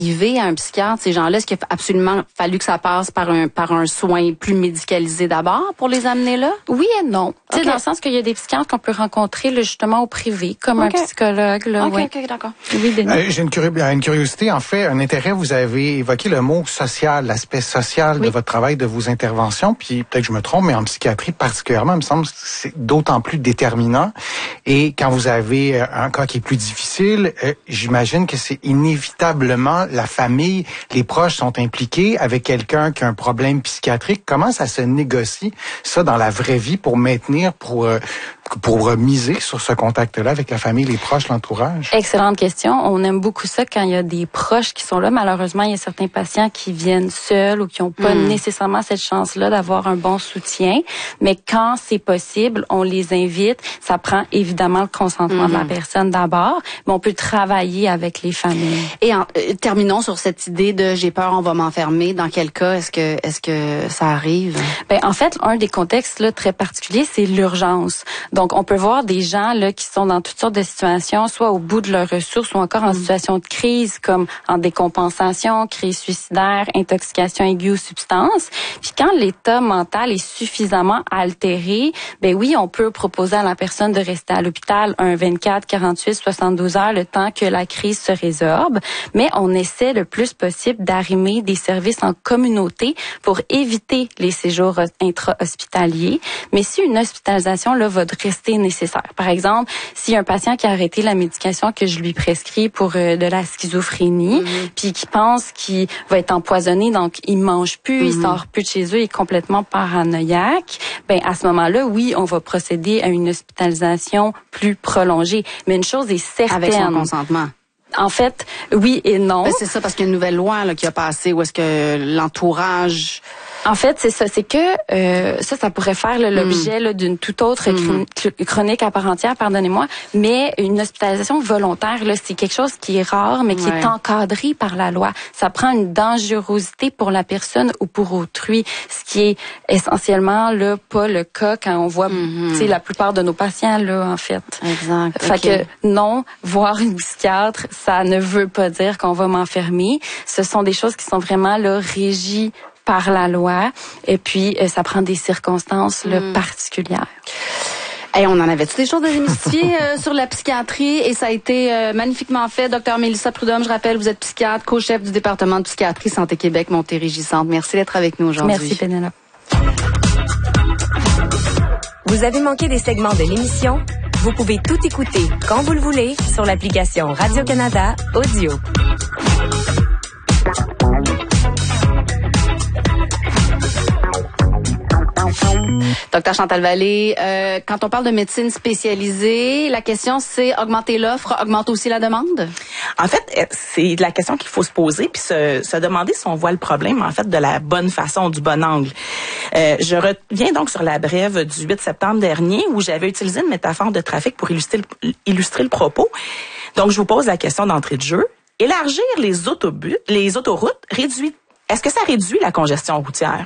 arriver à un psychiatre, ces gens-là, est-ce qu'il a absolument fallu que ça passe par un soin plus médicalisé d'abord pour les amener là? Oui et non. Tu sais, Okay. dans le sens qu'il y a des psychiatres qu'on peut rencontrer là, justement au privé, comme un psychologue. Là, OK, d'accord. Oui, Denis. J'ai une curiosité, en fait, un intérêt. Vous avez évoqué le mot social, l'aspect social de votre travail, de vos interventions. Puis peut-être que je me trompe, mais en psychiatrie particulièrement, il me semble que c'est d'autant plus déterminant. Et quand vous avez un cas qui est plus difficile, j'imagine que c'est inévitablement la famille, les proches sont impliqués avec quelqu'un qui a un problème psychiatrique. Comment ça se négocie, ça, dans la vraie vie pour maintenir, pour miser sur ce contact-là avec la famille, les proches, l'entourage? Excellente question. On aime beaucoup ça quand il y a des proches qui sont là. Malheureusement, il y a certains patients qui viennent seuls ou qui n'ont pas nécessairement cette chance-là d'avoir un bon soutien. Mais quand c'est possible, on les invite. Ça prend évidemment le consentement de la personne d'abord, mais on peut travailler avec les familles. Et terminons sur cette idée de j'ai peur, on va m'enfermer. Dans quel cas est-ce que ça arrive? Ben en fait, un des contextes là très particuliers, c'est l'urgence. Donc on peut voir des gens là qui sont dans toutes sortes de situations, soit au bout de leurs ressources ou encore en situation de crise comme en décompensation, crise suicidaire, intoxication aiguë aux substances. Puis quand l'état mental est suffisamment altéré, ben oui, on peut proposer à la personne de rester à l'hôpital 24, 48, 72 heures le temps que la crise se résorbe, mais on essaie le plus possible d'arrimer des services en communauté pour éviter les séjours intra-hospitaliers. Mais si une hospitalisation là va rester nécessaire, par exemple, s'il y a un patient qui a arrêté la médication que je lui prescris pour de la schizophrénie, puis qui pense qu'il va être empoisonné, donc il mange plus, il sort plus de chez eux, il est complètement paranoïaque, ben à ce moment-là, oui, on va procéder à une hospitalisation plus prolongée. Mais une chose est certaine. Avec son consentement. En fait, oui et non. Ben c'est ça, parce qu'il y a une nouvelle loi là, qui a passé où est-ce que l'entourage... En fait, c'est ça. C'est que ça pourrait faire l'objet là, d'une toute autre chronique à part entière, pardonnez-moi. Mais une hospitalisation volontaire, là, c'est quelque chose qui est rare, mais qui est encadré par la loi. Ça prend une dangerosité pour la personne ou pour autrui, ce qui est essentiellement là pas le cas quand on voit, tu sais, la plupart de nos patients là, en fait. Exact. Fait que non, voir une psychiatre, ça ne veut pas dire qu'on va m'enfermer. Ce sont des choses qui sont vraiment là régies par la loi, et puis ça prend des circonstances là, particulières. Hey, on en avait-tu des choses à démystifier sur la psychiatrie, et ça a été magnifiquement fait. Dr Mélissa Prudhomme, je rappelle, vous êtes psychiatre, co-chef du département de psychiatrie Santé Québec Montérégie-Centre. Merci d'être avec nous aujourd'hui. Merci Pénélope. Vous avez manqué des segments de l'émission? Vous pouvez tout écouter quand vous le voulez sur l'application Radio-Canada Audio. Docteur Chantal Vallée, quand on parle de médecine spécialisée, la question c'est augmenter l'offre, augmenter aussi la demande? En fait, c'est la question qu'il faut se poser puis se demander si on voit le problème en fait de la bonne façon, du bon angle. Je reviens donc sur la brève du 8 septembre dernier où j'avais utilisé une métaphore de trafic pour illustrer le propos. Donc je vous pose la question d'entrée de jeu. Élargir les autoroutes est-ce que ça réduit la congestion routière?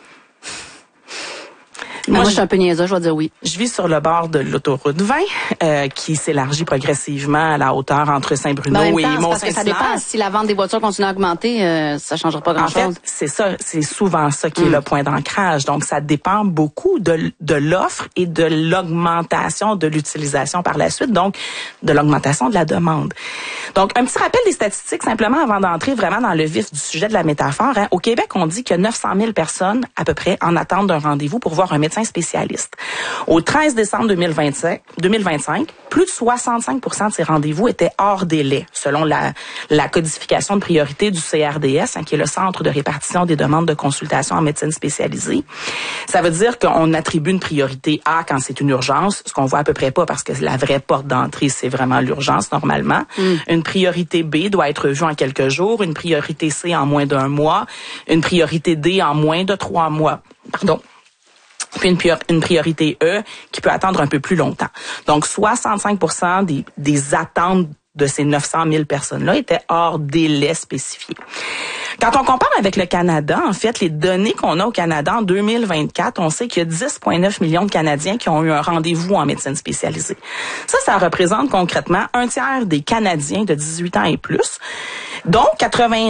Moi, je suis un peu niaiseuse, je vais dire oui. Je vis sur le bord de l'autoroute 20, qui s'élargit progressivement à la hauteur entre Saint-Bruno et Mont-Saint-Hilaire. Parce que ça dépend. Si la vente des voitures continue à augmenter, ça changera pas grand-chose. En fait, c'est ça. C'est souvent ça qui est le point d'ancrage. Donc, ça dépend beaucoup de l'offre et de l'augmentation de l'utilisation par la suite. Donc, de l'augmentation de la demande. Donc, un petit rappel des statistiques, simplement, avant d'entrer vraiment dans le vif du sujet de la métaphore. Au Québec, on dit qu'il y a 900 000 personnes, à peu près, en attente d'un rendez-vous pour voir un médecin spécialiste. Au 13 décembre 2025, plus de 65% de ces rendez-vous étaient hors délai, selon la codification de priorité du CRDS, qui est le Centre de répartition des demandes de consultation en médecine spécialisée. Ça veut dire qu'on attribue une priorité A quand c'est une urgence, ce qu'on voit à peu près pas parce que la vraie porte d'entrée, c'est vraiment l'urgence normalement. Une priorité B doit être vue en quelques jours, une priorité C en moins d'1 mois, une priorité D en moins de 3 mois. Pardon. Puis une priorité E qui peut attendre un peu plus longtemps. Donc, 65% des attentes de ces 900 000 personnes-là étaient hors délai spécifié. Quand on compare avec le Canada, en fait, les données qu'on a au Canada en 2024, on sait qu'il y a 10,9 millions de Canadiens qui ont eu un rendez-vous en médecine spécialisée. Ça représente concrètement un tiers des Canadiens de 18 ans et plus, dont